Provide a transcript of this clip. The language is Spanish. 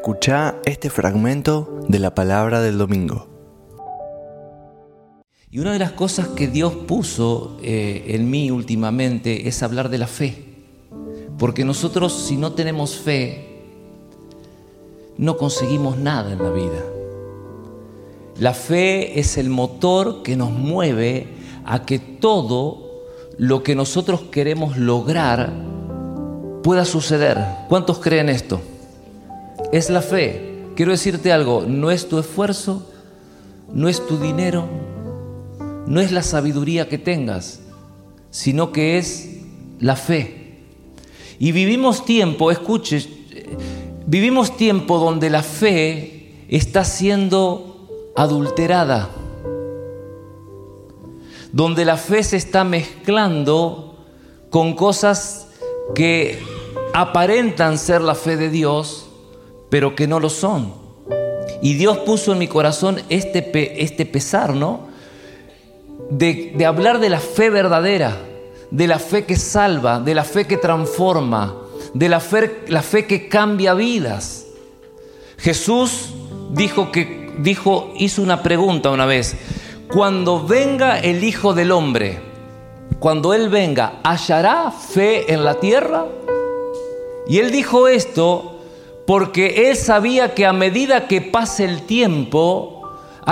Escuchá este fragmento de la palabra del domingo. Y una de las cosas que Dios puso en mí últimamente es hablar de la fe. Porque nosotros, si no tenemos fe, no conseguimos nada en la vida. La fe es el motor que nos mueve a que todo lo que nosotros queremos lograr pueda suceder. ¿Cuántos creen esto? Es la fe. Quiero decirte algo, no es tu esfuerzo, no es tu dinero, no es la sabiduría que tengas, sino que es la fe. Y vivimos tiempo, vivimos tiempo donde la fe está siendo adulterada, donde la fe se está mezclando con cosas que aparentan ser la fe de Dios, pero que no lo son. Y Dios puso en mi corazón este pesar, ¿no? De hablar de la fe verdadera, de la fe que salva, de la fe que transforma, de la fe que cambia vidas. Jesús hizo una pregunta una vez: cuando venga el Hijo del Hombre, cuando Él venga, ¿hallará fe en la tierra? Y Él dijo esto porque Él sabía que a medida que pase el tiempo,